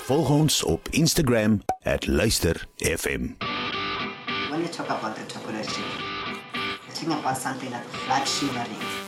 Volg ons op Instagram @luisterfm. When you talk about the topography, you think about something like flat shivering.